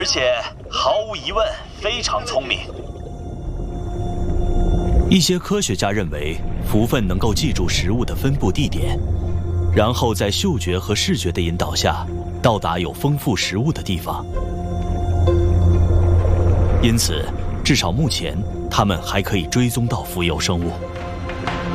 而且毫无疑问非常聪明。 一些科学家认为，蝠鲼能够记住食物的分布地点，然后在嗅觉和视觉的引导下，到达有丰富食物的地方。因此，至少目前，它们还可以追踪到浮游生物。